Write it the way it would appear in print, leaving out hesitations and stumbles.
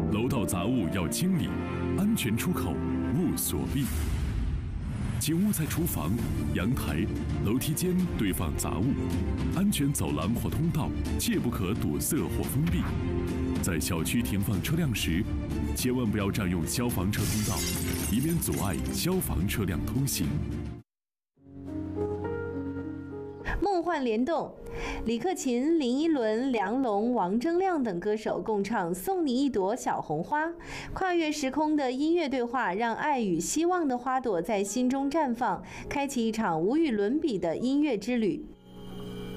楼道杂物要清理，安全出口勿锁闭。请勿在厨房、阳台、楼梯间堆放杂物，安全走廊或通道切不可堵塞或封闭。在小区停放车辆时，千万不要占用消防车通道，以免阻碍消防车辆通行。 梦幻联动，李克勤、林依轮、梁龙、王铮亮等歌手共唱《送你一朵小红花》，跨越时空的音乐对话，让爱与希望的花朵在心中绽放，开启一场无与伦比的音乐之旅。